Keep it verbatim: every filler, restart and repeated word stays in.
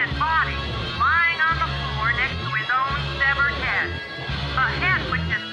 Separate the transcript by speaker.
Speaker 1: dead body lying on the floor next to his own severed head. A head which is